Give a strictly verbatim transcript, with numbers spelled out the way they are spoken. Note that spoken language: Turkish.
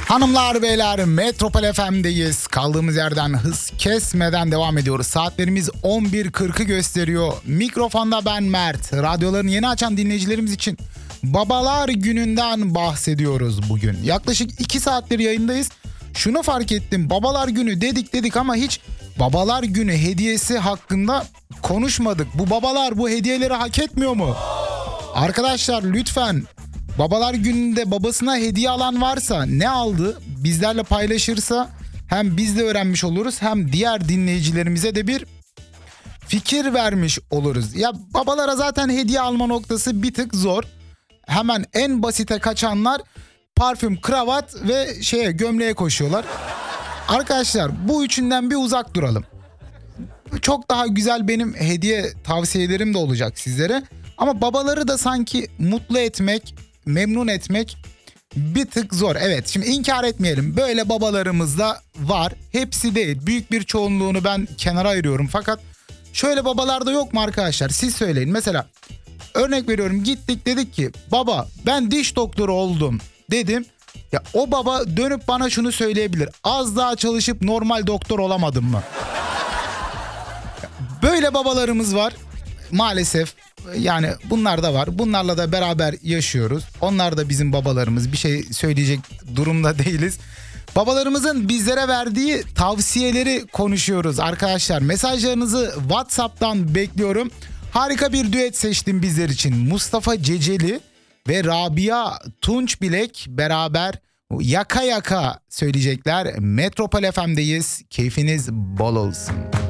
Hanımlar beyler, Metropol F M'deyiz. Kaldığımız yerden hız kesmeden devam ediyoruz. Saatlerimiz on bir kırkı gösteriyor. Mikrofonda ben Mert. Radyolarını yeni açan dinleyicilerimiz için Babalar Günü'nden bahsediyoruz bugün. Yaklaşık iki saattir yayındayız. Şunu fark ettim. Babalar Günü dedik dedik ama hiç Babalar Günü hediyesi hakkında konuşmadık. Bu babalar bu hediyeleri hak etmiyor mu? Arkadaşlar lütfen, Babalar Günü'nde babasına hediye alan varsa ne aldı bizlerle paylaşırsa hem biz de öğrenmiş oluruz hem diğer dinleyicilerimize de bir fikir vermiş oluruz. Ya babalara zaten hediye alma noktası bir tık zor. Hemen en basite kaçanlar parfüm, kravat ve şeye gömleğe koşuyorlar. Arkadaşlar bu üçünden bir uzak duralım. Çok daha güzel benim hediye tavsiyelerim de olacak sizlere. Ama babaları da sanki mutlu etmek, memnun etmek bir tık zor. Evet, şimdi inkar etmeyelim. Böyle babalarımız da var. Hepsi değil. Büyük bir çoğunluğunu ben kenara ayırıyorum. Fakat şöyle babalar da yok mu arkadaşlar? Siz söyleyin. Mesela örnek veriyorum, gittik dedik ki baba ben diş doktoru oldum dedim. Ya o baba dönüp bana şunu söyleyebilir. Az daha çalışıp normal doktor olamadım mı? Böyle babalarımız var maalesef. Yani bunlar da var. Bunlarla da beraber yaşıyoruz. Onlar da bizim babalarımız. Bir şey söyleyecek durumda değiliz. Babalarımızın bizlere verdiği tavsiyeleri konuşuyoruz arkadaşlar. Mesajlarınızı WhatsApp'tan bekliyorum. Harika bir düet seçtim bizler için. Mustafa Ceceli ve Rabia Tunçbilek beraber Yaka Yaka söyleyecekler. Metropol F M'deyiz. Keyfiniz bol olsun.